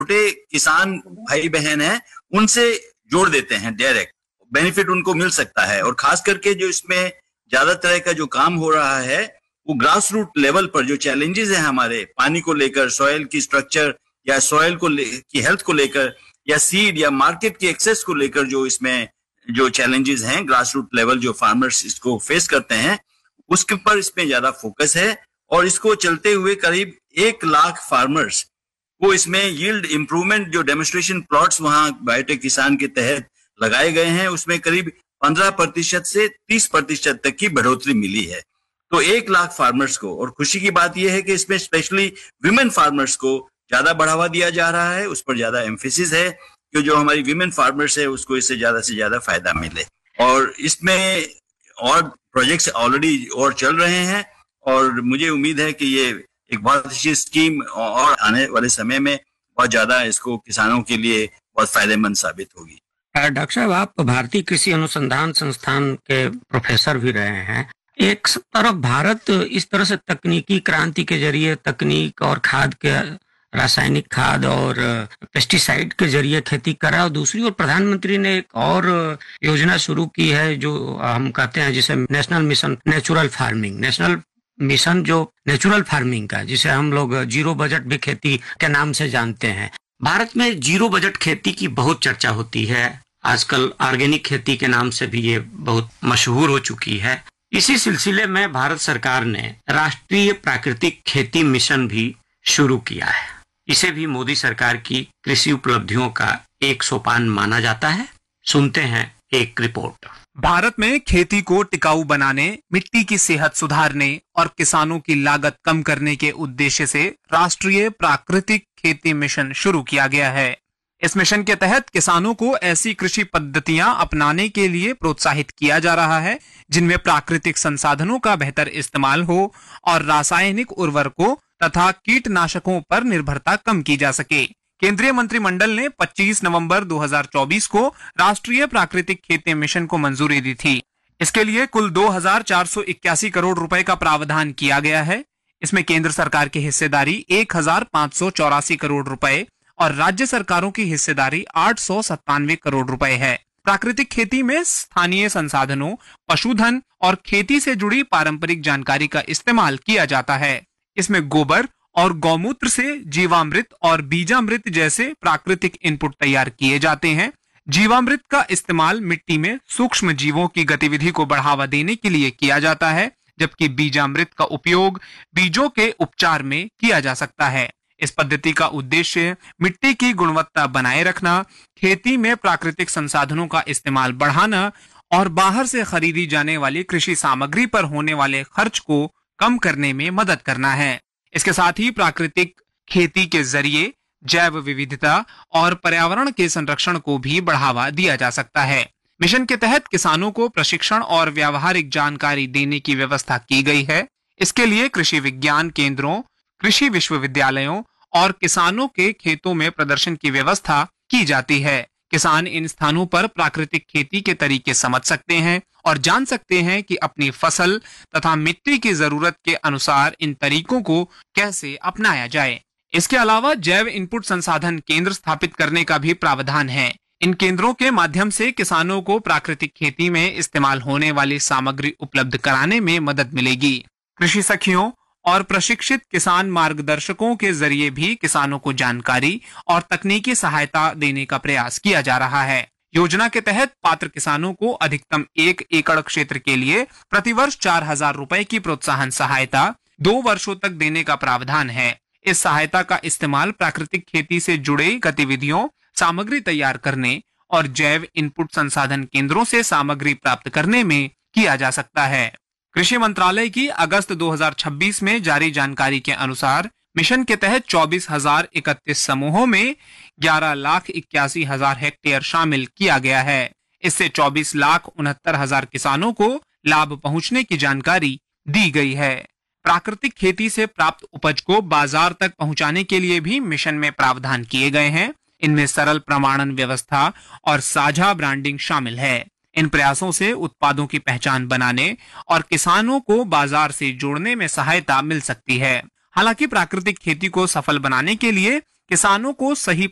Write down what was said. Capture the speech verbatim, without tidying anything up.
छोटे किसान भाई बहन हैं उनसे जोड़ देते हैं, डायरेक्ट बेनिफिट उनको मिल सकता है। और खास करके जो इसमें ज्यादा तरह का जो काम हो रहा है वो ग्रास रूट लेवल पर जो चैलेंजेस हैं हमारे पानी को लेकर, सॉइल की स्ट्रक्चर या सॉइल को की हेल्थ को लेकर, या सीड या मार्केट की एक्सेस को लेकर जो इसमें जो चैलेंजेस हैं ग्रास रूट लेवल जो फार्मर्स इसको फेस करते हैं, उसके ऊपर इसमें ज्यादा फोकस है। और इसको चलते हुए करीब एक लाख फार्मर्स को इसमें यील्ड इंप्रूवमेंट जो डेमोन्स्ट्रेशन प्लॉट्स वहां बायोटेक किसान के तहत लगाए गए हैं, उसमें करीब पंद्रह प्रतिशत से तीस प्रतिशत तक की बढ़ोतरी मिली है। तो एक लाख फार्मर्स को, और खुशी की बात यह है कि इसमें स्पेशली विमेन फार्मर्स को ज्यादा बढ़ावा दिया जा रहा है, उस पर ज्यादा एम्फेसिस है कि जो हमारी विमेन फार्मर्स है उसको इससे ज्यादा से ज्यादा फायदा मिले। और इसमें और प्रोजेक्ट्स ऑलरेडी और चल रहे हैं और मुझे उम्मीद है कि ये एक बहुत अच्छी स्कीम और आने वाले समय में बहुत ज्यादा इसको किसानों के लिए बहुत फायदेमंद साबित होगी। डॉक्टर साहब, आप भारतीय कृषि अनुसंधान संस्थान के प्रोफेसर भी रहे हैं। एक तरफ भारत इस तरह से तकनीकी क्रांति के जरिए तकनीक और खाद के रासायनिक खाद और पेस्टिसाइड के जरिए खेती कर रहा है, और दूसरी ओर प्रधानमंत्री ने एक और योजना शुरू की है जो हम कहते हैं जिसे national mission natural farming, national mission जो नेचुरल फार्मिंग का, जिसे हम लोग जीरो बजट भी खेती के नाम से जानते हैं। भारत में जीरो बजट खेती की बहुत चर्चा होती है, आजकल ऑर्गेनिक खेती के नाम से भी ये बहुत मशहूर हो चुकी है। इसी सिलसिले में भारत सरकार ने राष्ट्रीय प्राकृतिक खेती मिशन भी शुरू किया है। इसे भी मोदी सरकार की कृषि उपलब्धियों का एक सोपान माना जाता है। सुनते हैं एक रिपोर्ट। भारत में खेती को टिकाऊ बनाने, मिट्टी की सेहत सुधारने और किसानों की लागत कम करने के उद्देश्य से राष्ट्रीय प्राकृतिक खेती मिशन शुरू किया गया है। इस मिशन के तहत किसानों को ऐसी कृषि पद्धतियां अपनाने के लिए प्रोत्साहित किया जा रहा है जिनमें प्राकृतिक संसाधनों का बेहतर इस्तेमाल हो और रासायनिक उर्वरकों तथा कीटनाशकों पर निर्भरता कम की जा सके। केंद्रीय मंत्रिमंडल ने पच्चीस नवंबर दो हज़ार चौबीस को राष्ट्रीय प्राकृतिक खेती मिशन को मंजूरी दी थी। इसके लिए कुल दो हज़ार चार सौ इक्यासी करोड़ रुपए का प्रावधान किया गया है। इसमें केंद्र सरकार की हिस्सेदारी एक हज़ार पाँच सौ चौरासी करोड़ रुपए और राज्य सरकारों की हिस्सेदारी आठ सौ सत्तानवे करोड़ रुपए है। प्राकृतिक खेती में स्थानीय संसाधनों, पशुधन और खेती से जुड़ी पारंपरिक जानकारी का इस्तेमाल किया जाता है। इसमें गोबर और गौमूत्र से जीवामृत और बीजामृत जैसे प्राकृतिक इनपुट तैयार किए जाते हैं। जीवामृत का इस्तेमाल मिट्टी में सूक्ष्म जीवों की गतिविधि को बढ़ावा देने के लिए किया जाता है, जबकि बीजामृत का उपयोग बीजों के उपचार में किया जा सकता है। इस पद्धति का उद्देश्य मिट्टी की गुणवत्ता बनाए रखना, खेती में प्राकृतिक संसाधनों का इस्तेमाल बढ़ाना और बाहर से खरीदी जाने वाली कृषि सामग्री पर होने वाले खर्च को कम करने में मदद करना है। इसके साथ ही प्राकृतिक खेती के जरिए जैव विविधता और पर्यावरण के संरक्षण को भी बढ़ावा दिया जा सकता है। मिशन के तहत किसानों को प्रशिक्षण और व्यावहारिक जानकारी देने की व्यवस्था की गई है। इसके लिए कृषि विज्ञान केंद्रों, कृषि विश्वविद्यालयों और किसानों के खेतों में प्रदर्शन की व्यवस्था की जाती है। किसान इन स्थानों पर प्राकृतिक खेती के तरीके समझ सकते हैं और जान सकते हैं कि अपनी फसल तथा मिट्टी की जरूरत के अनुसार इन तरीकों को कैसे अपनाया जाए। इसके अलावा जैव इनपुट संसाधन केंद्र स्थापित करने का भी प्रावधान है। इन केंद्रों के माध्यम से किसानों को प्राकृतिक खेती में इस्तेमाल होने वाली सामग्री उपलब्ध कराने में मदद मिलेगी। कृषि सखियों और प्रशिक्षित किसान मार्गदर्शकों के जरिए भी किसानों को जानकारी और तकनीकी सहायता देने का प्रयास किया जा रहा है। योजना के तहत पात्र किसानों को अधिकतम एक एकड़ क्षेत्र के लिए प्रतिवर्ष चार हजार रुपए की प्रोत्साहन सहायता दो वर्षों तक देने का प्रावधान है। इस सहायता का इस्तेमाल प्राकृतिक खेती से जुड़े गतिविधियों, सामग्री तैयार करने और जैव इनपुट संसाधन केंद्रों से सामग्री प्राप्त करने में किया जा सकता है। कृषि मंत्रालय की अगस्त दो हज़ार छब्बीस में जारी जानकारी के अनुसार मिशन के तहत चौबीस हजार इकतीस समूहों में ग्यारह लाख इक्यासी हजार हेक्टेयर शामिल किया गया है। इससे चौबीस लाख उनहत्तर हजार किसानों को लाभ पहुंचने की जानकारी दी गई है। प्राकृतिक खेती से प्राप्त उपज को बाजार तक पहुंचाने के लिए भी मिशन में प्रावधान किए गए हैं। इनमें सरल प्रमाणन व्यवस्था और साझा ब्रांडिंग शामिल है। इन प्रयासों से उत्पादों की पहचान बनाने और किसानों को बाजार से जोड़ने में सहायता मिल सकती है। हालांकि प्राकृतिक खेती को सफल बनाने के लिए किसानों को सही